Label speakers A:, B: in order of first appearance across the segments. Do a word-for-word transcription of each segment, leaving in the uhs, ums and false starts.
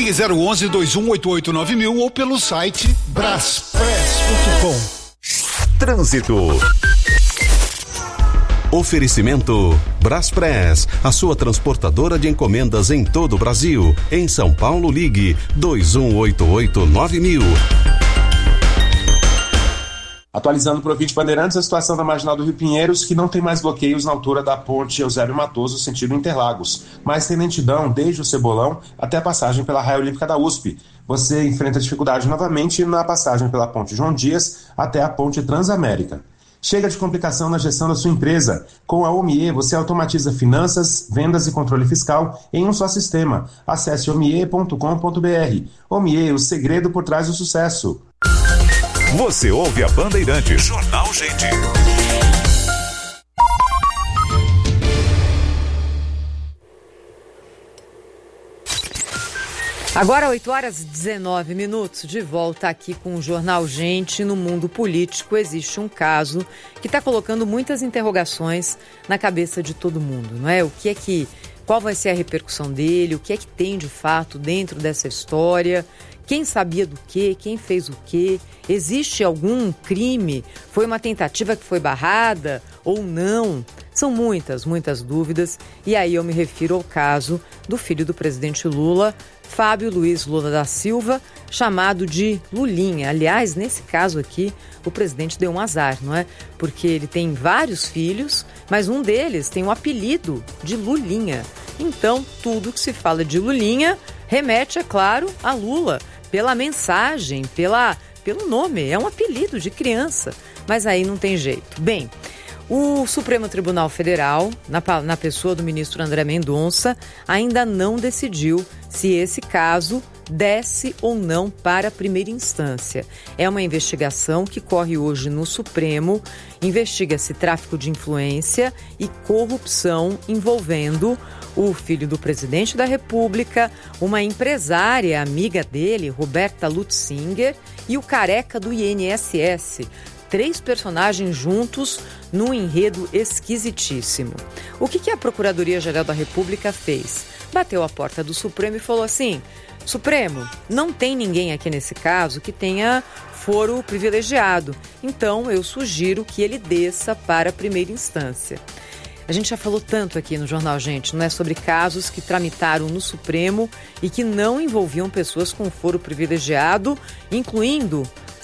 A: Ligue zero onze, dois um oito oito, nove mil ou pelo site braspress ponto com.
B: Trânsito. Oferecimento Braspress, a sua transportadora de encomendas em todo o Brasil. Em São Paulo, ligue dois um oito oito, nove mil.
C: Atualizando para o ouvinte Bandeirantes, a situação da Marginal do Rio Pinheiros, que não tem mais bloqueios na altura da ponte Eusébio Matoso, sentido Interlagos, mas tem lentidão desde o Cebolão até a passagem pela Raia Olímpica da U S P. Você enfrenta dificuldade novamente na passagem pela ponte João Dias até a ponte Transamérica. Chega de complicação na gestão da sua empresa. Com a Omie, você automatiza finanças, vendas e controle fiscal em um só sistema. Acesse omie ponto com ponto br. Omie, o segredo por trás do sucesso.
D: Você ouve a Bandeirantes. Jornal Gente.
E: Agora oito horas e dezenove minutos, de volta aqui com o Jornal Gente. No mundo político existe um caso que está colocando muitas interrogações na cabeça de todo mundo, não é? O que é que, qual vai ser a repercussão dele, o que é que tem de fato dentro dessa história, quem sabia do quê, quem fez o quê, existe algum crime, foi uma tentativa que foi barrada ou não? São muitas, muitas dúvidas, e aí eu me refiro ao caso do filho do presidente Lula, Fábio Luiz Lula da Silva, chamado de Lulinha. Aliás, nesse caso aqui, o presidente deu um azar, não é? Porque ele tem vários filhos, mas um deles tem o apelido de Lulinha. Então, tudo que se fala de Lulinha remete, é claro, a Lula, pela mensagem, pela, pelo nome, é um apelido de criança, mas aí não tem jeito. Bem, o Supremo Tribunal Federal, na, na pessoa do ministro André Mendonça, ainda não decidiu se esse caso desce ou não para a primeira instância. É uma investigação que corre hoje no Supremo, investiga-se tráfico de influência e corrupção envolvendo o filho do presidente da República, uma empresária amiga dele, Roberta Lutzinger, e o careca do I N S S. Três personagens juntos num enredo esquisitíssimo. O que, que a Procuradoria-Geral da República fez? Bateu a porta do Supremo e falou assim: Supremo, não tem ninguém aqui nesse caso que tenha foro privilegiado, então eu sugiro que ele desça para a primeira instância. A gente já falou tanto aqui no Jornal Gente, não é, sobre casos que tramitaram no Supremo e que não envolviam pessoas com foro privilegiado, incluindo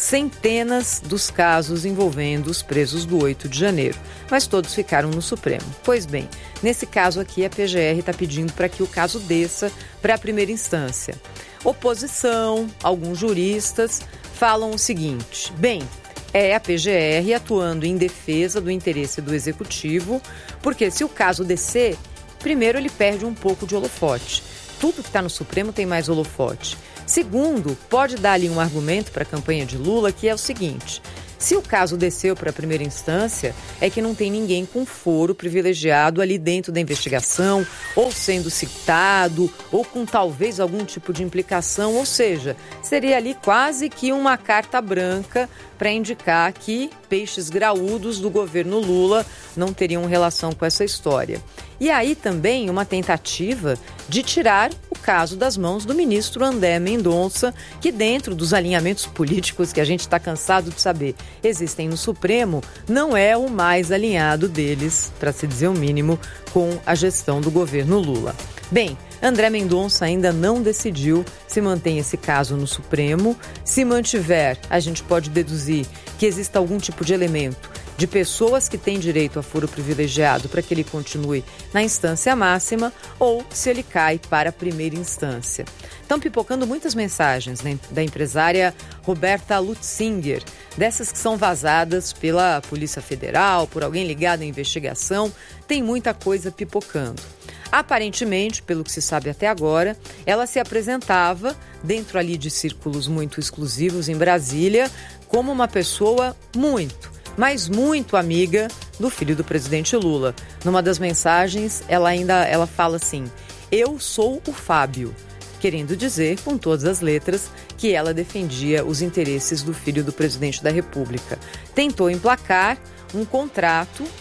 E: centenas dos casos envolvendo os presos do oito de janeiro, mas todos ficaram no Supremo. Pois bem, nesse caso aqui a P G R está pedindo para que o caso desça para a primeira instância. Oposição, alguns juristas falam o seguinte: bem, é a P G R atuando em defesa do interesse do Executivo, porque se o caso descer, primeiro ele perde um pouco de holofote. Tudo que está no Supremo tem mais holofote. Segundo, pode dar ali um argumento para a campanha de Lula, que é o seguinte: se o caso desceu para a primeira instância, é que não tem ninguém com foro privilegiado ali dentro da investigação, ou sendo citado, ou com talvez algum tipo de implicação, ou seja, seria ali quase que uma carta branca para indicar que peixes graúdos do governo Lula não teriam relação com essa história. E aí também uma tentativa de tirar o caso das mãos do ministro André Mendonça, que dentro dos alinhamentos políticos que a gente está cansado de saber existem no Supremo, não é o mais alinhado deles, para se dizer o mínimo, com a gestão do governo Lula. Bem, André Mendonça ainda não decidiu se mantém esse caso no Supremo. Se mantiver, a gente pode deduzir que exista algum tipo de elemento de pessoas que têm direito a foro privilegiado para que ele continue na instância máxima, ou se ele cai para a primeira instância. Estão pipocando muitas mensagens, né, da empresária Roberta Lutzinger, dessas que são vazadas pela Polícia Federal, por alguém ligado à investigação. Tem muita coisa pipocando. Aparentemente, pelo que se sabe até agora, ela se apresentava dentro ali de círculos muito exclusivos em Brasília como uma pessoa muito, mas muito amiga do filho do presidente Lula. Numa das mensagens, ela ainda ela fala assim: eu sou o Fábio, querendo dizer, com todas as letras, que ela defendia os interesses do filho do presidente da República. Tentou emplacar um contrato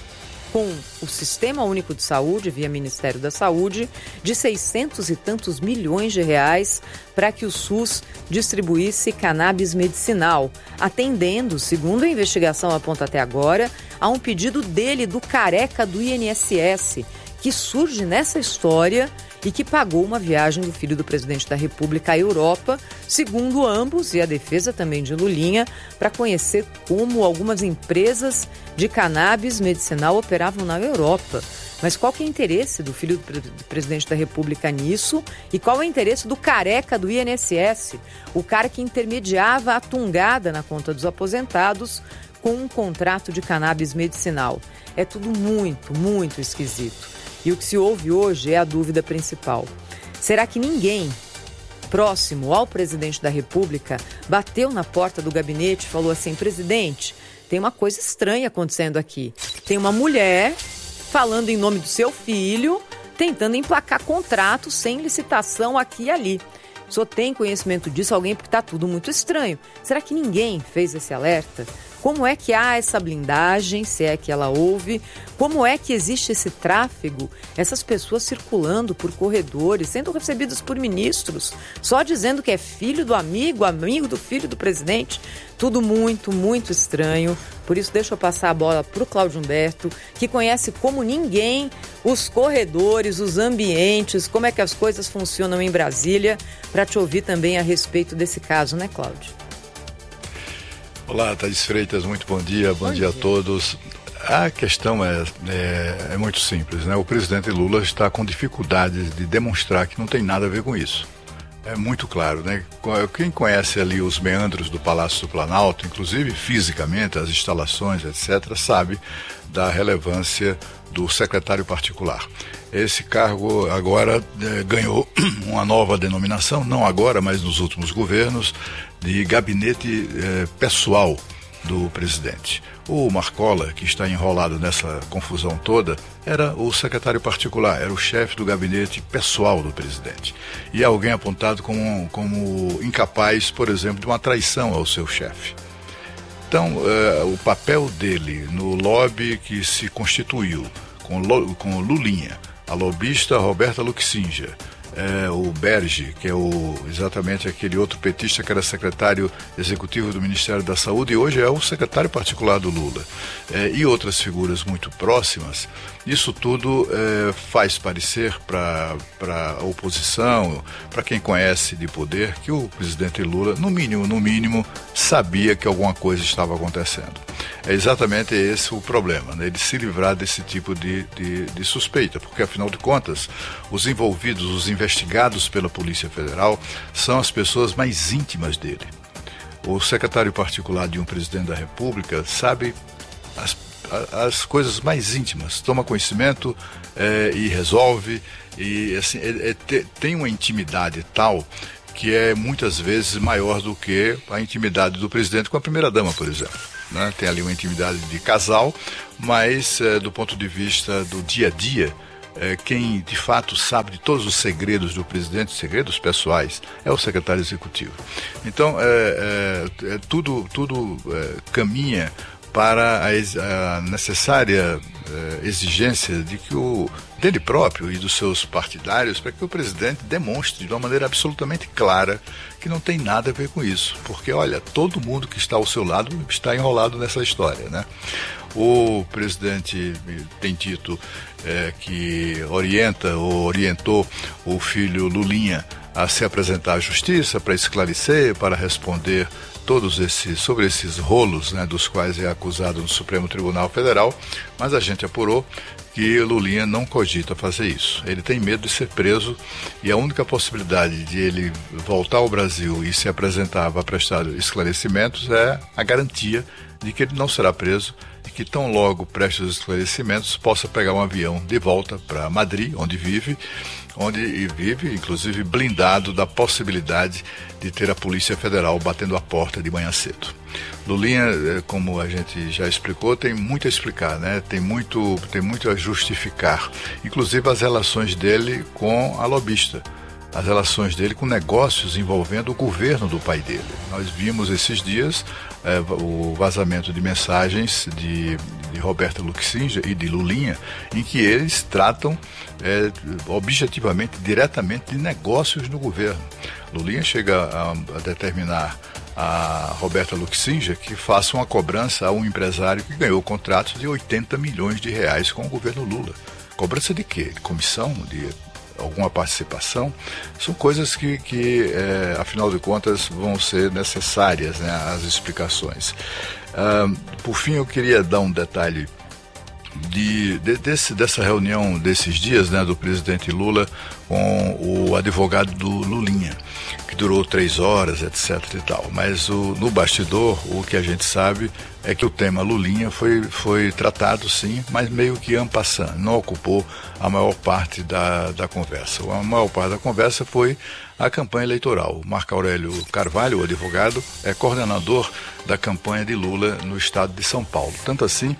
E: com o Sistema Único de Saúde, via Ministério da Saúde, de seiscentos e tantos milhões de reais para que o SUS distribuísse cannabis medicinal, atendendo, segundo a investigação aponta até agora, a um pedido dele, do careca do I N S S, que surge nessa história e que pagou uma viagem do filho do presidente da República à Europa, segundo ambos, e a defesa também de Lulinha, para conhecer como algumas empresas de cannabis medicinal operavam na Europa. Mas qual que é o interesse do filho do presidente da República nisso? E qual é o interesse do careca do I N S S? O cara que intermediava a tungada na conta dos aposentados com um contrato de cannabis medicinal. É tudo muito, muito esquisito. E o que se ouve hoje é a dúvida principal. Será que ninguém próximo ao presidente da República bateu na porta do gabinete e falou assim: presidente, tem uma coisa estranha acontecendo aqui. Tem uma mulher falando em nome do seu filho, tentando emplacar contratos sem licitação aqui e ali. O senhor tem conhecimento disso, alguém, porque está tudo muito estranho. Será que ninguém fez esse alerta? Como é que há essa blindagem, se é que ela houve? Como é que existe esse tráfego? Essas pessoas circulando por corredores, sendo recebidas por ministros, só dizendo que é filho do amigo, amigo do filho do presidente. Tudo muito, muito estranho. Por isso, deixa eu passar a bola para o Cláudio Humberto, que conhece como ninguém os corredores, os ambientes, como é que as coisas funcionam em Brasília, para te ouvir também a respeito desse caso, né, Cláudio?
F: Olá, Thaís Freitas, muito bom dia, bom, bom dia, dia a todos. A questão é, é, é muito simples, né? O presidente Lula está com dificuldade de demonstrar que não tem nada a ver com isso. É muito claro, né? Quem conhece ali os meandros do Palácio do Planalto, inclusive fisicamente, as instalações, etcétera, sabe da relevância do secretário particular. Esse cargo agora é, ganhou uma nova denominação, não agora, mas nos últimos governos, de gabinete é, pessoal do presidente. O Marcola, que está enrolado nessa confusão toda, era o secretário particular, era o chefe do gabinete pessoal do presidente. E alguém apontado como, como incapaz, por exemplo, de uma traição ao seu chefe. Então, é, o papel dele no lobby que se constituiu com, com o Lulinha, a lobista Roberta Luxinja, É, o Berge, que é o, exatamente aquele outro petista que era secretário executivo do Ministério da Saúde e hoje é o secretário particular do Lula, é, e outras figuras muito próximas. Isso tudo é, faz parecer para a oposição, para quem conhece de poder, que o presidente Lula, no mínimo, no mínimo, sabia que alguma coisa estava acontecendo. É exatamente esse o problema, né? Ele se livrar desse tipo de, de, de suspeita, porque afinal de contas, os envolvidos, os investigados pela Polícia Federal são as pessoas mais íntimas dele. O secretário particular de um presidente da República sabe as, as coisas mais íntimas, toma conhecimento é, e resolve, e assim, é, é, tem uma intimidade tal que é muitas vezes maior do que a intimidade do presidente com a primeira-dama, por exemplo. Né? Tem ali uma intimidade de casal, mas é, do ponto de vista do dia a dia, é, quem de fato sabe de todos os segredos do presidente, segredos pessoais, é o secretário executivo. Então, é, é, é, tudo, tudo é, caminha para a, a necessária é, exigência de que o dele próprio e dos seus partidários, para que o presidente demonstre de uma maneira absolutamente clara que não tem nada a ver com isso, porque olha, todo mundo que está ao seu lado está enrolado nessa história, né? O presidente tem dito é, que orienta ou orientou o filho Lulinha a se apresentar à justiça para esclarecer, para responder todos esses, sobre esses rolos, né, dos quais é acusado no Supremo Tribunal Federal, mas a gente apurou que Lulinha não cogita fazer isso. Ele tem medo de ser preso e a única possibilidade de ele voltar ao Brasil e se apresentar para prestar esclarecimentos é a garantia de que ele não será preso e que tão logo preste os esclarecimentos possa pegar um avião de volta para Madrid, onde vive, onde vive, inclusive blindado da possibilidade de ter a Polícia Federal batendo a porta de manhã cedo. Lulinha, como a gente já explicou, tem muito a explicar, né? Tem muito, tem muito a justificar, inclusive as relações dele com a lobista. as relações dele com negócios envolvendo o governo do pai dele. Nós vimos esses dias é, o vazamento de mensagens de, de Roberta Luxinja e de Lulinha, em que eles tratam é, objetivamente, diretamente, de negócios no governo. Lulinha chega a, a determinar a Roberta Luxinja que faça uma cobrança a um empresário que ganhou contratos de oitenta milhões de reais com o governo Lula. Cobrança de quê? De comissão? De alguma participação? São coisas que, que é, afinal de contas, vão ser necessárias, né, as explicações. Ah, por fim, eu queria dar um detalhe De, de, desse, dessa reunião desses dias, né, do presidente Lula com o advogado do Lulinha, que durou três horas, etc e tal. Mas o, no bastidor, o que a gente sabe é que o tema Lulinha foi, foi tratado sim, mas meio que en passant, não ocupou a maior parte da, da conversa. A maior parte da conversa foi a campanha eleitoral. Marco Aurélio Carvalho, o advogado, é coordenador da campanha de Lula no estado de São Paulo. Tanto assim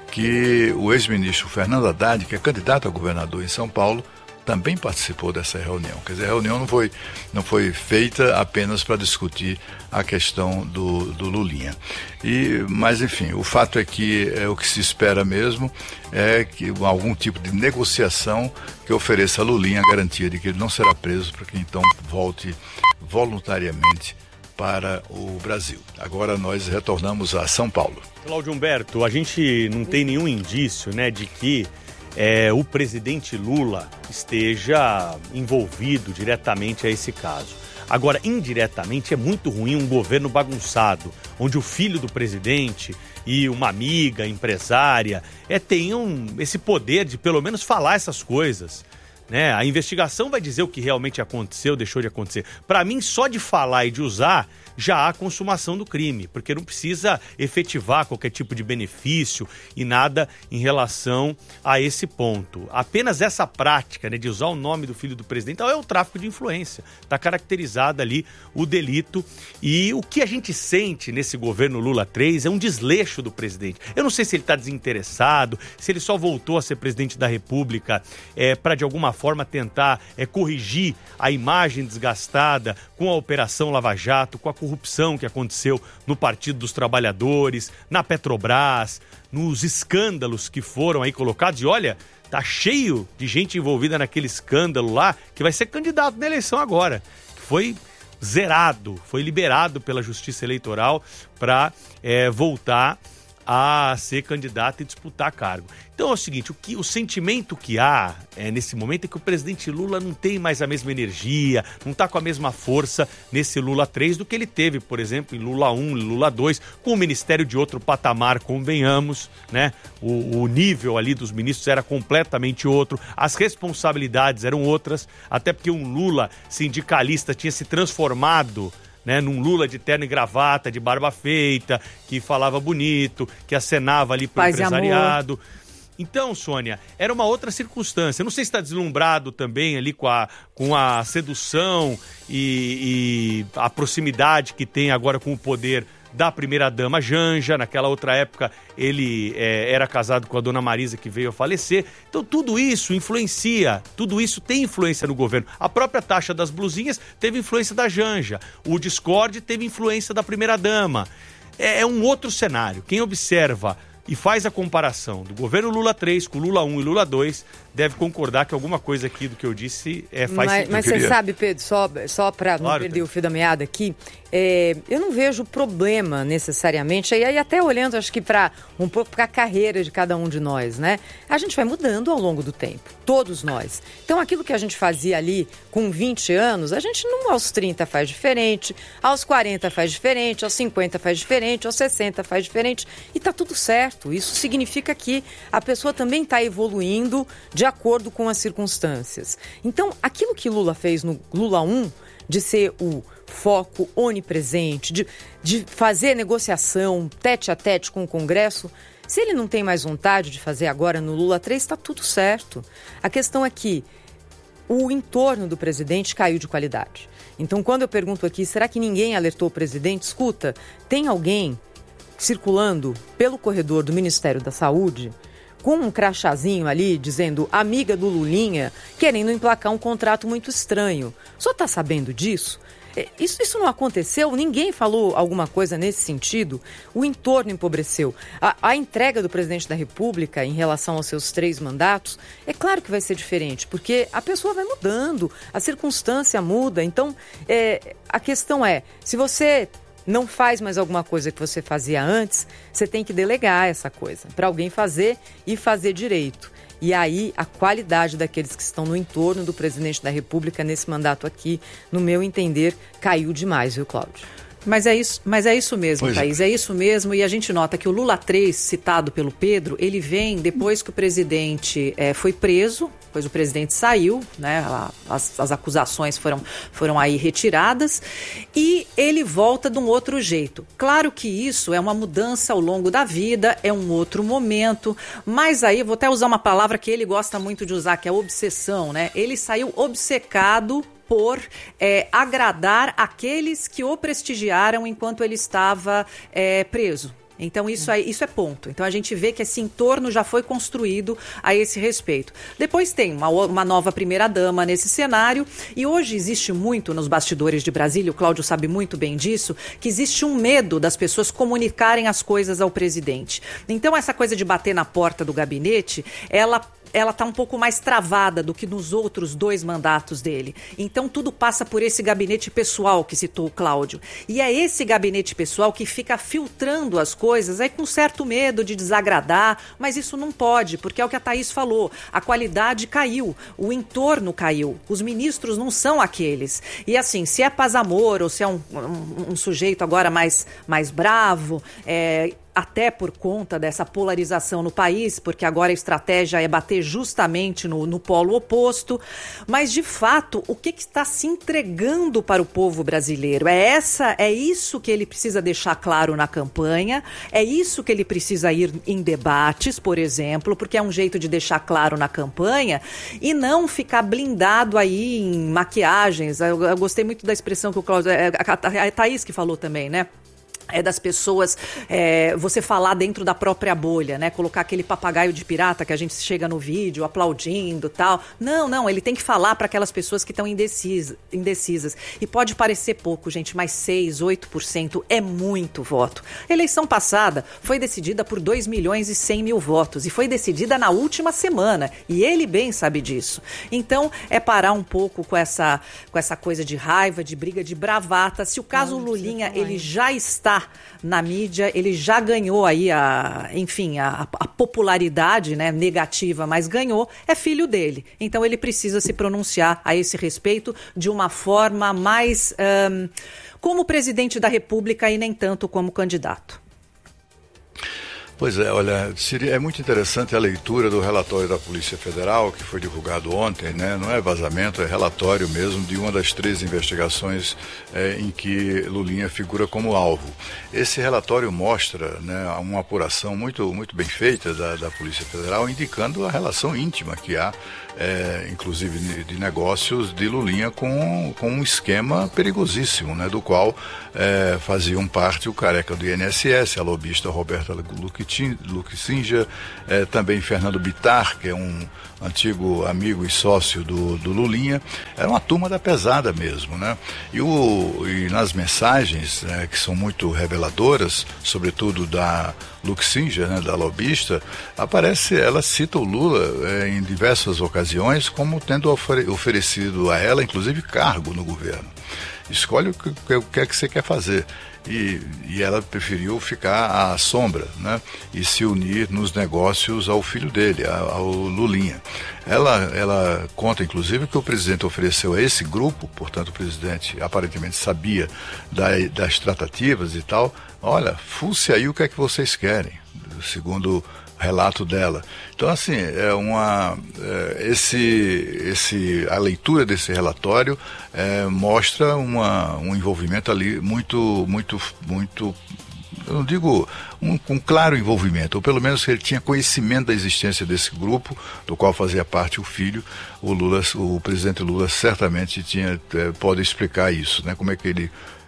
F: que o ex-ministro Fernando Haddad, que é candidato a governador em São Paulo, também participou dessa reunião. Quer dizer, a reunião não foi, não foi feita apenas para discutir a questão do, do Lulinha. E, mas, enfim, o fato é que é, o que se espera mesmo é que algum tipo de negociação que ofereça a Lulinha a garantia de que ele não será preso, para que então volte voluntariamente para o Brasil. Agora nós retornamos a São Paulo.
G: Cláudio Humberto, a gente não tem nenhum indício, né, de que é, o presidente Lula esteja envolvido diretamente a esse caso. Agora, indiretamente, é muito ruim um governo bagunçado, onde o filho do presidente e uma amiga, empresária, é, tenham esse poder de pelo menos falar essas coisas. Né? A investigação vai dizer o que realmente aconteceu, deixou de acontecer. Para mim, só de falar e de usar, já há consumação do crime, porque não precisa efetivar qualquer tipo de benefício e nada em relação a esse ponto. Apenas essa prática, né, de usar o nome do filho do presidente é o tráfico de influência. Está caracterizado ali o delito. E o que a gente sente nesse governo Lula três é um desleixo do presidente. Eu não sei se ele está desinteressado, se ele só voltou a ser presidente da República é, para, de alguma forma, tentar é, corrigir a imagem desgastada com a Operação Lava Jato, com a corrupção que aconteceu no Partido dos Trabalhadores, na Petrobras, nos escândalos que foram aí colocados. E olha, tá cheio de gente envolvida naquele escândalo lá, que vai ser candidato na eleição agora, que foi zerado, foi liberado pela Justiça Eleitoral para é, voltar a ser candidato e disputar cargo. Então é o seguinte, o, que, o sentimento que há é, nesse momento é que o presidente Lula não tem mais a mesma energia, não está com a mesma força nesse Lula três do que ele teve, por exemplo, em Lula um, Lula dois, com o ministério de outro patamar, convenhamos, né? O, o nível ali dos ministros era completamente outro, as responsabilidades eram outras, até porque um Lula sindicalista tinha se transformado, né, num Lula de terno e gravata, de barba feita, que falava bonito, que acenava ali pro empresariado. Então, Sônia, era uma outra circunstância. Não sei se está deslumbrado também ali com a, com a sedução e, e a proximidade que tem agora com o poder da primeira-dama Janja. Naquela outra época ele é, era casado com a dona Marisa, que veio a falecer. Então tudo isso influencia, tudo isso tem influência no governo. A própria taxa das blusinhas teve influência da Janja, o Discord teve influência da primeira-dama. É, é um outro cenário. Quem observa e faz a comparação do governo Lula três com Lula um e Lula dois, deve concordar que alguma coisa aqui do que eu disse é, faz
E: mas,
G: sentido.
E: Mas você sabe, Pedro, só, só para não
G: Claro,
E: perder
G: Pedro.
E: o fio da meada aqui, é, eu não vejo problema necessariamente, e aí até olhando, acho que para um pouco para a carreira de cada um de nós, né? A gente vai mudando ao longo do tempo, todos nós. Então aquilo que a gente fazia ali com vinte anos, a gente não aos trinta faz diferente, aos quarenta faz diferente, aos cinquenta faz diferente, aos sessenta faz diferente, e tá tudo certo. Isso significa que a pessoa também está evoluindo de acordo com as circunstâncias. Então, aquilo que Lula fez no Lula um, de ser o foco onipresente, de, de fazer negociação tete a tete com o Congresso, se ele não tem mais vontade de fazer agora no Lula três, está tudo certo. A questão é que o entorno do presidente caiu de qualidade. Então, quando eu pergunto aqui, será que ninguém alertou o presidente? Escuta, tem alguém circulando pelo corredor do Ministério da Saúde com um crachazinho ali, dizendo amiga do Lulinha, querendo emplacar um contrato muito estranho. O senhor está sabendo disso? Isso, isso não aconteceu? Ninguém falou alguma coisa nesse sentido? O entorno empobreceu. A, a entrega do presidente da República em relação aos seus três mandatos, é claro que vai ser diferente, porque a pessoa vai mudando, a circunstância muda. Então, é, a questão é, se você não faz mais alguma coisa que você fazia antes, você tem que delegar essa coisa para alguém fazer e fazer direito. E aí, a qualidade daqueles que estão no entorno do presidente da República nesse mandato aqui, no meu entender, caiu demais, viu, Cláudio?
H: Mas é isso, mas é isso mesmo,
F: pois
H: Thaís,
F: é.
H: é isso mesmo. E a gente nota que o Lula três, citado pelo Pedro, ele vem depois que o presidente é, foi preso, depois o presidente saiu, né, as, as acusações foram, foram aí retiradas, e ele volta de um outro jeito. Claro que isso é uma mudança ao longo da vida, é um outro momento, mas aí, vou até usar uma palavra que ele gosta muito de usar, que é obsessão, né? Ele saiu obcecado por é, agradar aqueles que o prestigiaram enquanto ele estava é, preso. Então isso, aí, isso é ponto. Então a gente vê que esse entorno já foi construído a esse respeito. Depois tem uma, uma nova primeira-dama nesse cenário, e hoje existe muito nos bastidores de Brasília, o Cláudio sabe muito bem disso, que existe um medo das pessoas comunicarem as coisas ao presidente. Então essa coisa de bater na porta do gabinete, ela... ela está um pouco mais travada do que nos outros dois mandatos dele. Então tudo passa por esse gabinete pessoal que citou o Cláudio. E é esse gabinete pessoal que fica filtrando as coisas, aí com certo medo de desagradar, mas isso não pode, porque é o que a Thaís falou, a qualidade caiu, o entorno caiu, os ministros não são aqueles. E assim, se é paz amor ou se é um, um, um sujeito agora mais, mais bravo, é... até por conta dessa polarização no país, porque agora a estratégia é bater justamente no, no polo oposto, mas de fato, o que, que está se entregando para o povo brasileiro? É, essa, é isso que ele precisa deixar claro na campanha, é isso que ele precisa ir em debates, por exemplo, porque é um jeito de deixar claro na campanha e não ficar blindado aí em maquiagens. Eu, eu gostei muito da expressão que o Cláudio, a, a Thaís que falou também, né? É das pessoas, é, você falar dentro da própria bolha, né? Colocar aquele papagaio de pirata que a gente chega no vídeo aplaudindo e tal. Não, não, ele tem que falar para aquelas pessoas que estão indecisas, indecisas. E pode parecer pouco, gente, mas seis, oito por cento é muito voto. A eleição passada foi decidida por dois milhões e cem mil votos e foi decidida na última semana. E ele bem sabe disso. Então, é parar um pouco com essa, com essa coisa de raiva, de briga, de bravata. Se o caso não, Lulinha, ele já está na mídia, ele já ganhou aí a, enfim, a, a popularidade, né, negativa, mas ganhou, é filho dele. Então ele precisa se pronunciar a esse respeito de uma forma mais um, como presidente da República e nem tanto como candidato.
F: Pois é, olha, seria, é muito interessante a leitura do relatório da Polícia Federal, que foi divulgado ontem, né? Não é vazamento, é relatório mesmo de uma das três investigações é, em que Lulinha figura como alvo. Esse relatório mostra, né, uma apuração muito, muito bem feita da, da Polícia Federal, indicando a relação íntima que há, é, inclusive de negócios de Lulinha com, com um esquema perigosíssimo, né, do qual é, faziam parte o careca do I N S S, a lobista Roberta Luquinja, é, também Fernando Bittar, que é um antigo amigo e sócio do, do Lulinha. Era uma turma da pesada mesmo, né? E, o, e nas mensagens, né, que são muito reveladoras, sobretudo da Luquinja, né, da lobista, aparece, ela cita o Lula é, em diversas ocasiões como tendo ofere, oferecido a ela, inclusive, cargo no governo. Escolhe o que, o que é que você quer fazer. E, e ela preferiu ficar à sombra, né, e se unir nos negócios ao filho dele, ao Lulinha. Ela, ela conta, inclusive, que o presidente ofereceu a esse grupo, portanto o presidente aparentemente sabia da, das tratativas e tal, olha, fuce aí o que é que vocês querem, segundo relato dela. Então, assim, é uma, é, esse, esse, a leitura desse relatório é, mostra uma, um envolvimento ali muito, muito, muito, eu não digo um, um claro envolvimento, ou pelo menos que ele tinha conhecimento da existência desse grupo, do qual fazia parte o filho. O Lula, o presidente Lula certamente tinha, é, pode explicar isso, né? Como é que ele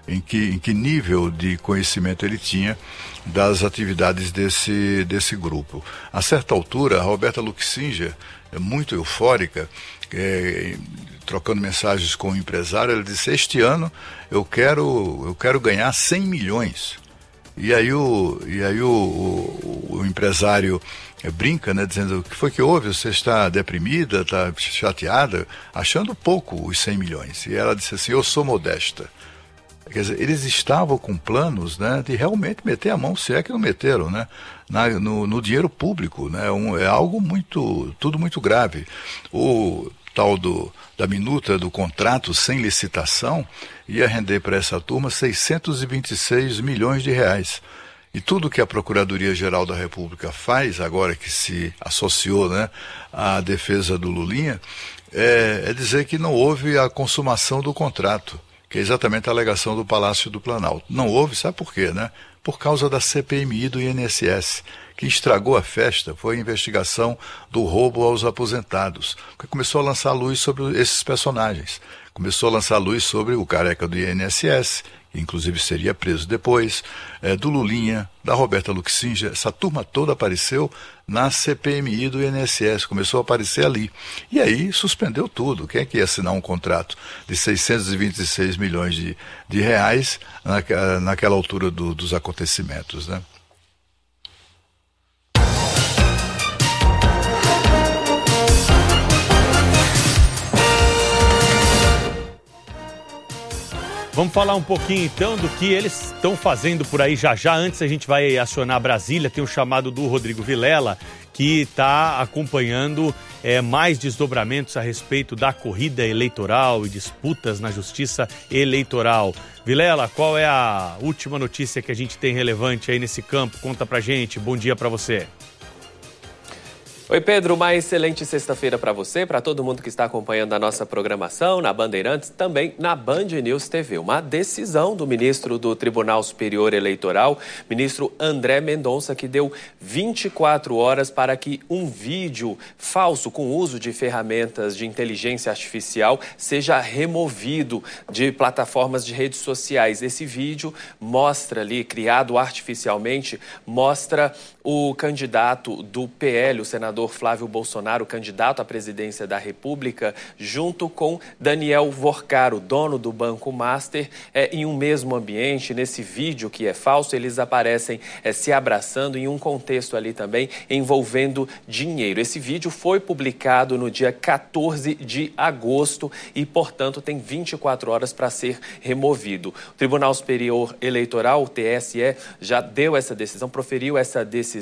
F: em que, em que nível de conhecimento ele tinha das atividades desse, desse grupo. A certa altura, a Roberta Luxinger, muito eufórica, é, trocando mensagens com o empresário, ela disse: este ano eu quero, eu quero ganhar cem milhões. E aí o, e aí o, o, o empresário brinca, né, dizendo: o que foi que houve? Você está deprimida, está chateada, achando pouco os cem milhões. E ela disse assim: eu sou modesta. Quer dizer, eles estavam com planos, né, de realmente meter a mão, se é que não meteram, né, na, no, no dinheiro público, né, um, é algo muito, tudo muito grave. O tal do, da minuta do contrato sem licitação ia render para essa turma seiscentos e vinte e seis milhões de reais. E tudo que a Procuradoria-Geral da República faz, agora que se associou, né, à defesa do Lulinha, é, é dizer que não houve a consumação do contrato, que é exatamente a alegação do Palácio do Planalto. Não houve, sabe por quê, né? Por causa da C P M I do I N S S, que estragou a festa, foi a investigação do roubo aos aposentados, que começou a lançar luz sobre esses personagens. Começou a lançar luz sobre o careca do I N S S, que inclusive seria preso depois, é, do Lulinha, da Roberta Luxinger. Essa turma toda apareceu na C P M I do I N S S, começou a aparecer ali. E aí suspendeu tudo. Quem é que ia assinar um contrato de seiscentos e vinte e seis milhões de, de reais na, naquela altura do, dos acontecimentos, né?
G: Vamos falar um pouquinho então do que eles estão fazendo por aí já já. Antes a gente vai acionar Brasília, tem um chamado do Rodrigo Vilela, que está acompanhando é, mais desdobramentos a respeito da corrida eleitoral e disputas na justiça eleitoral. Vilela, qual é a última notícia que a gente tem relevante aí nesse campo? Conta pra gente, bom dia pra você.
I: Oi, Pedro, uma excelente sexta-feira para você, para todo mundo que está acompanhando a nossa programação na Bandeirantes, também na Band News T V. Uma decisão do ministro do Tribunal Superior Eleitoral, ministro André Mendonça, que deu vinte e quatro horas para que um vídeo falso com uso de ferramentas de inteligência artificial seja removido de plataformas de redes sociais. Esse vídeo mostra ali, criado artificialmente, mostra o candidato do P L, o senador Flávio Bolsonaro, candidato à presidência da República, junto com Daniel Vorcaro, dono do Banco Master, é, em um mesmo ambiente. Nesse vídeo que é falso, eles aparecem é, se abraçando em um contexto ali também envolvendo dinheiro. Esse vídeo foi publicado no dia quatorze de agosto e, portanto, tem vinte e quatro horas para ser removido. O Tribunal Superior Eleitoral, o T S E, já deu essa decisão, proferiu essa decisão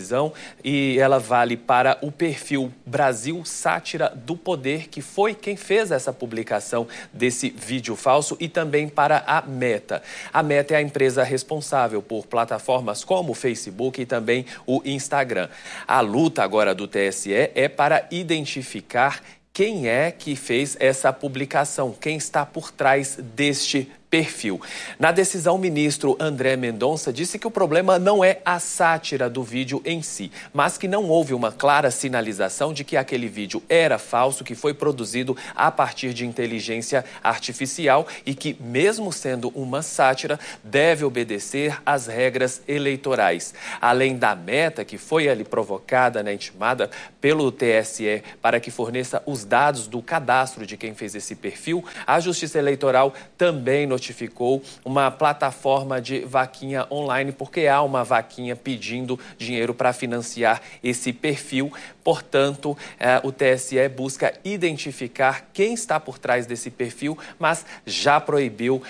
I: e ela vale para o perfil Brasil Sátira do Poder, que foi quem fez essa publicação desse vídeo falso, e também para a Meta. A Meta é a empresa responsável por plataformas como o Facebook e também o Instagram. A luta agora do T S E é para identificar quem é que fez essa publicação, quem está por trás deste perfil. Na decisão, o ministro André Mendonça disse que o problema não é a sátira do vídeo em si, mas que não houve uma clara sinalização de que aquele vídeo era falso, que foi produzido a partir de inteligência artificial e que, mesmo sendo uma sátira, deve obedecer às regras eleitorais. Além da Meta, que foi ali provocada, né, intimada pelo T S E para que forneça os dados do cadastro de quem fez esse perfil, a Justiça Eleitoral também notificou notificou uma plataforma de vaquinha online, porque há uma vaquinha pedindo dinheiro para financiar esse perfil. Portanto, eh, o T S E busca identificar quem está por trás desse perfil, mas já proibiu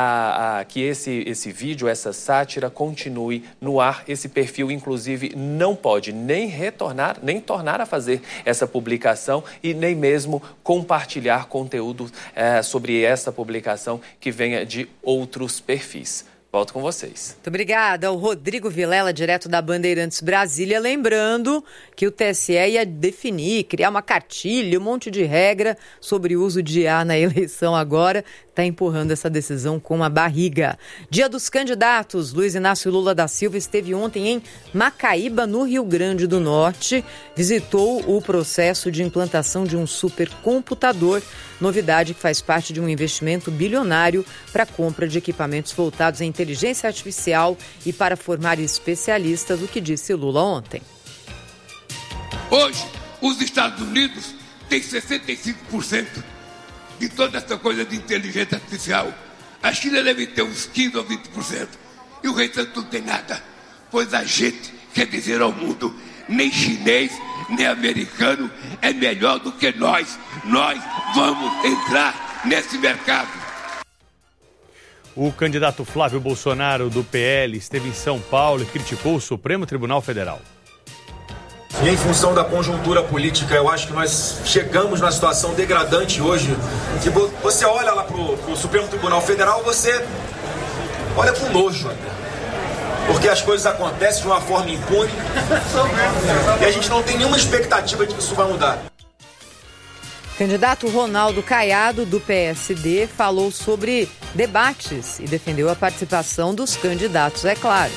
I: a, a, que esse, esse vídeo, essa sátira, continue no ar. Esse perfil, inclusive, não pode nem retornar, nem tornar a fazer essa publicação e nem mesmo compartilhar conteúdo eh, sobre essa publicação que venha de outros perfis. Volto com vocês.
E: Muito obrigada. O Rodrigo Vilela, direto da Bandeirantes Brasília, lembrando que o T S E ia definir, criar uma cartilha, um monte de regra sobre o uso de I A na eleição agora. está empurrando essa decisão com a barriga. Dia dos candidatos. Luiz Inácio Lula da Silva esteve ontem em Macaíba, no Rio Grande do Norte. Visitou o processo de implantação de um supercomputador, novidade que faz parte de um investimento bilionário para a compra de equipamentos voltados à inteligência artificial e para formar especialistas, o que disse Lula ontem.
J: Hoje, os Estados Unidos têm sessenta e cinco por cento de toda essa coisa de inteligência artificial. A China deve ter uns quinze ou vinte por cento. E o restante não tem nada. Pois a gente quer dizer ao mundo, nem chinês, nem americano é melhor do que nós. Nós vamos entrar nesse mercado.
G: O candidato Flávio Bolsonaro, do P L, esteve em São Paulo e criticou o Supremo Tribunal Federal.
K: E em função da conjuntura política, eu acho que nós chegamos numa situação degradante hoje. Que você olha lá pro, pro Supremo Tribunal Federal, você olha com nojo. Porque as coisas acontecem de uma forma impune e a gente não tem nenhuma expectativa de que isso vai mudar.
E: Candidato Ronaldo Caiado, do P S D, falou sobre debates e defendeu a participação dos candidatos, é claro.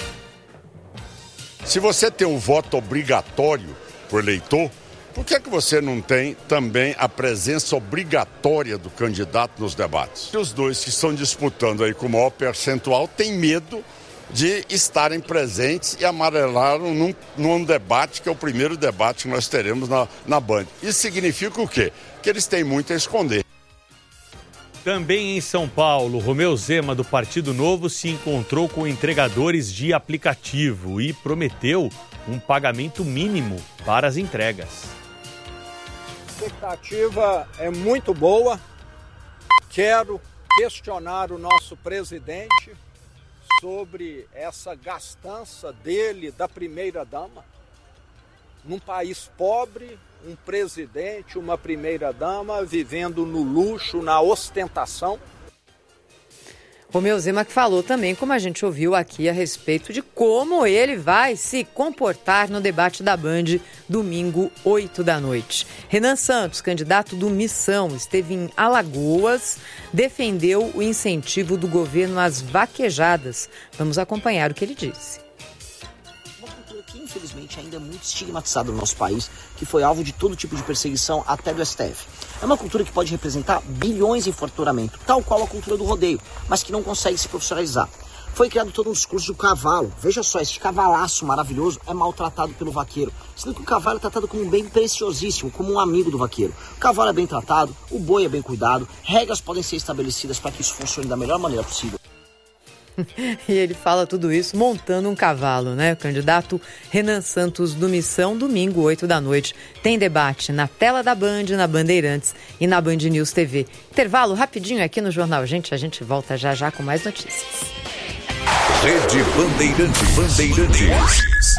L: Se você tem um voto obrigatório por eleitor, por que, que você não tem também a presença obrigatória do candidato nos debates? Os dois que estão disputando aí com o maior percentual têm medo de estarem presentes e amarelaram num, num debate que é o primeiro debate que nós teremos na, na Band. Isso significa o quê? Que eles têm muito a esconder.
G: Também em São Paulo, Romeu Zema, do Partido Novo, se encontrou com entregadores de aplicativo e prometeu um pagamento mínimo para as entregas.
M: A expectativa é muito boa. Quero questionar o nosso presidente sobre essa gastança dele, da primeira-dama. Num país pobre, um presidente, uma primeira-dama vivendo no luxo, na ostentação.
E: Romeu Zema que falou também, como a gente ouviu aqui, a respeito de como ele vai se comportar no debate da Band, domingo, oito da noite. Renan Santos, candidato do Missão, esteve em Alagoas, defendeu o incentivo do governo às vaquejadas. Vamos acompanhar o que ele disse.
N: Infelizmente ainda é muito estigmatizado no nosso país, que foi alvo de todo tipo de perseguição, até do S T F. É uma cultura que pode representar bilhões em faturamento, tal qual a cultura do rodeio, mas que não consegue se profissionalizar. Foi criado todo um discurso do cavalo. Veja só, este cavalaço maravilhoso é maltratado pelo vaqueiro, sendo que o cavalo é tratado como um bem preciosíssimo, como um amigo do vaqueiro. O cavalo é bem tratado, o boi é bem cuidado, regras podem ser estabelecidas para que isso funcione da melhor maneira possível.
E: E ele fala tudo isso montando um cavalo, né? O candidato Renan Santos do Missão, domingo, oito da noite. Tem debate na tela da Band, na Bandeirantes e na Band News T V. Intervalo rapidinho aqui no Jornal Gente, a gente volta já já com mais notícias.
D: Rede Bandeirantes. Bandeirantes.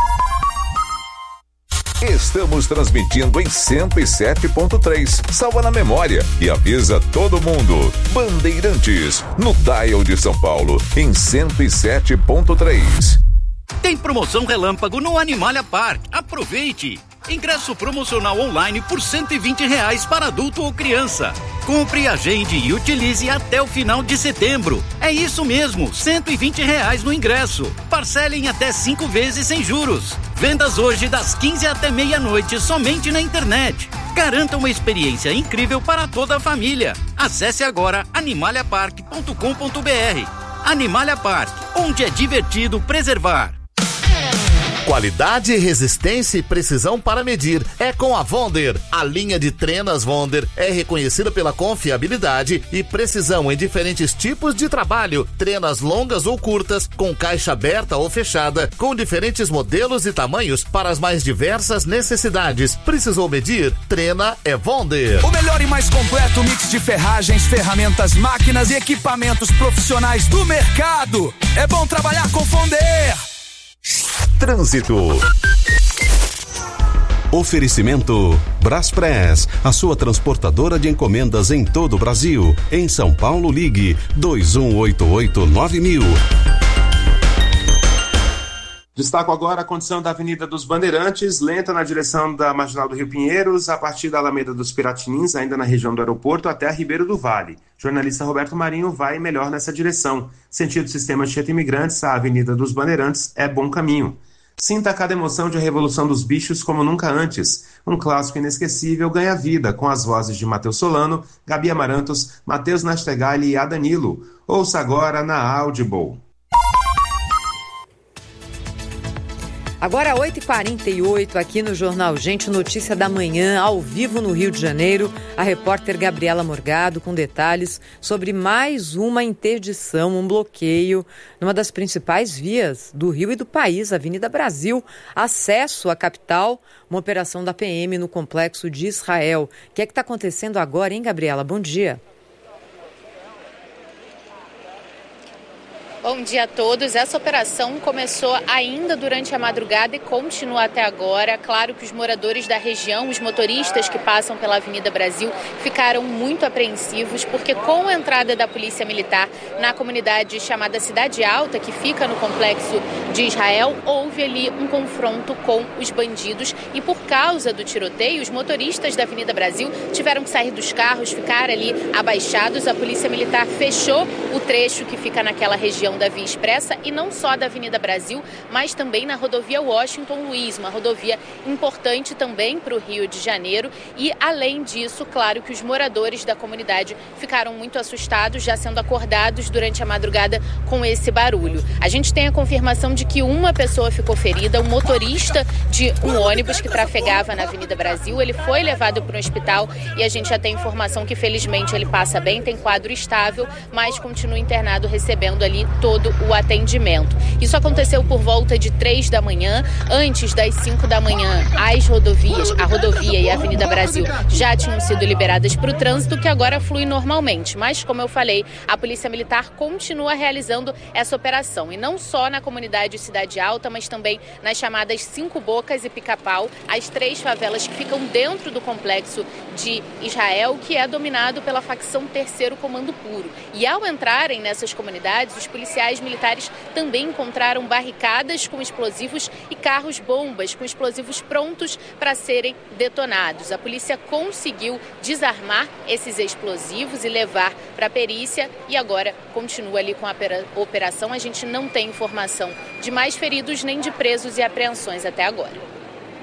D: Estamos transmitindo em cento e sete ponto três. Salva na memória e avisa todo mundo. Bandeirantes, no dial de São Paulo, em cento e sete ponto três.
O: Tem promoção relâmpago no Animalia Park. Aproveite! Ingresso promocional online por cento e vinte reais para adulto ou criança. Compre, agende e utilize até o final de setembro. É isso mesmo, cento e vinte reais no ingresso. Parcelem até cinco vezes sem juros. Vendas hoje das quinze até meia-noite somente na internet. Garanta uma experiência incrível para toda a família. Acesse agora animalia park ponto com ponto b r. Animalia Park, onde é divertido preservar.
P: Qualidade, resistência e precisão para medir é com a Vonder. A linha de trenas Vonder é reconhecida pela confiabilidade e precisão em diferentes tipos de trabalho. Trenas longas ou curtas, com caixa aberta ou fechada, com diferentes modelos e tamanhos para as mais diversas necessidades. Precisou medir? Trena é Vonder.
Q: O melhor e mais completo mix de ferragens, ferramentas, máquinas e equipamentos profissionais do mercado. É bom trabalhar com Vonder.
D: Trânsito.
B: Oferecimento Braspress, a sua transportadora de encomendas em todo o Brasil. Em São Paulo, ligue dois um oito oito nove mil.
C: Destaco agora a condição da Avenida dos Bandeirantes, lenta na direção da Marginal do Rio Pinheiros, a partir da Alameda dos Piratinins, ainda na região do aeroporto, até a Ribeiro do Vale. Jornalista Roberto Marinho vai melhor nessa direção. Sentido Sistema Anchieta Imigrantes, a Avenida dos Bandeirantes é bom caminho. Sinta cada emoção de A Revolução dos Bichos como nunca antes. Um clássico inesquecível ganha vida com as vozes de Matheus Solano, Gabi Amarantos, Matheus Nastegali e Adanilo. Ouça agora na Audible.
E: Agora oito e quarenta e oito aqui no Jornal Gente, notícia da manhã, ao vivo no Rio de Janeiro, a repórter Gabriela Morgado com detalhes sobre mais uma interdição, um bloqueio numa das principais vias do Rio e do país, Avenida Brasil, acesso à capital, uma operação da P M no complexo de Israel. O que é que está acontecendo agora, hein, Gabriela? Bom dia.
R: Bom dia a todos. Essa operação começou ainda durante a madrugada e continua até agora. Claro que os moradores da região, os motoristas que passam pela Avenida Brasil, ficaram muito apreensivos porque com a entrada da Polícia Militar na comunidade chamada Cidade Alta, que fica no complexo de Israel, houve ali um confronto com os bandidos e por causa do tiroteio, os motoristas da Avenida Brasil tiveram que sair dos carros, ficar ali abaixados. A Polícia Militar fechou o trecho que fica naquela região da Via Expressa e não só da Avenida Brasil, mas também na rodovia Washington Luiz, uma rodovia importante também para o Rio de Janeiro. E além disso, claro que os moradores da comunidade ficaram muito assustados, já sendo acordados durante a madrugada com esse barulho. A gente tem a confirmação de que uma pessoa ficou ferida, um motorista de um ônibus que trafegava na Avenida Brasil, ele foi levado para um hospital e a gente já tem informação que felizmente ele passa bem, tem quadro estável, mas continua internado recebendo ali todo o atendimento. Isso aconteceu por volta de três da manhã. Antes das cinco da manhã, as rodovias, a rodovia e a Avenida Brasil já tinham sido liberadas para o trânsito, que agora flui normalmente. Mas, como eu falei, a Polícia Militar continua realizando essa operação. E não só na comunidade Cidade Alta, mas também nas chamadas Cinco Bocas e Pica-Pau, as três favelas que ficam dentro do complexo de Israel, que é dominado pela facção Terceiro Comando Puro. E ao entrarem nessas comunidades, os policiais militares também encontraram barricadas com explosivos e carros-bombas com explosivos prontos para serem detonados. A polícia conseguiu desarmar esses explosivos e levar para a perícia e agora continua ali com a operação. A gente não tem informação de mais feridos nem de presos e apreensões até agora.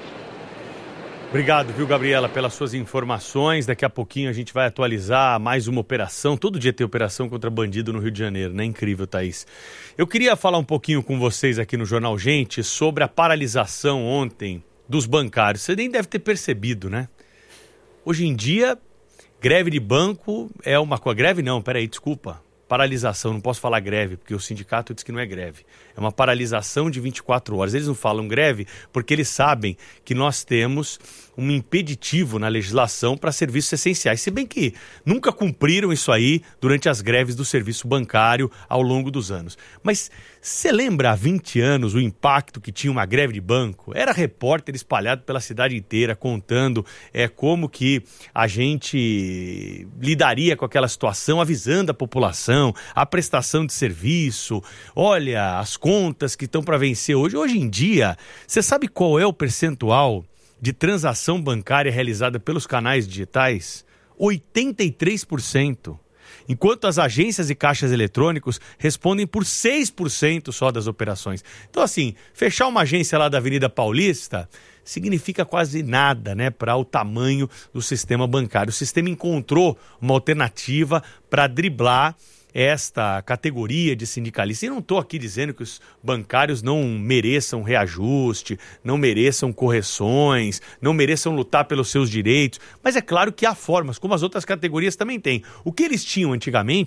G: Obrigado, viu, Gabriela, pelas suas informações. Daqui a pouquinho a gente vai atualizar mais uma operação. Todo dia tem operação contra bandido no Rio de Janeiro, né? Incrível, Thaís. Eu queria falar um pouquinho com vocês aqui no Jornal Gente sobre a paralisação ontem dos bancários. Você nem deve ter percebido, né? Hoje em dia, greve de banco é uma coisa... Greve não, peraí, desculpa. Paralisação, não posso falar greve, porque o sindicato diz que não é greve. É uma paralisação de vinte e quatro horas. Eles não falam greve porque eles sabem que nós temos um impeditivo na legislação para serviços essenciais. Se bem que nunca cumpriram isso aí durante as greves do serviço bancário ao longo dos anos. Mas você lembra há vinte anos o impacto que tinha uma greve de banco? Era repórter espalhado pela cidade inteira contando é, como que a gente lidaria com aquela situação, avisando a população, a prestação de serviço, olha, as contas que estão para vencer hoje. Hoje em dia, você sabe qual é o percentual de transação bancária realizada pelos canais digitais? oitenta e três por cento. Enquanto as agências e caixas eletrônicos respondem por seis por cento só das operações. Então, assim, fechar uma agência lá da Avenida Paulista significa quase nada, né, para o tamanho do sistema bancário. O sistema encontrou uma alternativa para driblar esta categoria de sindicalistas. E não estou aqui dizendo que os bancários não mereçam reajuste, não mereçam correções, não mereçam lutar pelos seus direitos, mas é claro que há formas, como as outras categorias também têm. O que eles tinham antigamente